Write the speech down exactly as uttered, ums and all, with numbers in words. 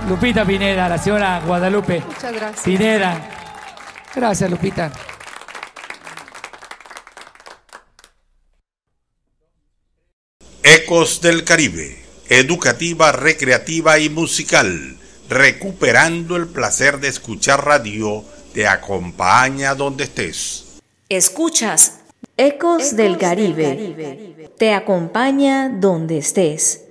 Lupita Pineda, la señora Guadalupe. Muchas gracias. Pineda. Gracias, Lupita. Ecos del Caribe, educativa, recreativa y musical, recuperando el placer de escuchar radio, te acompaña donde estés. Escuchas Ecos, Ecos del Caribe. del Caribe, te acompaña donde estés.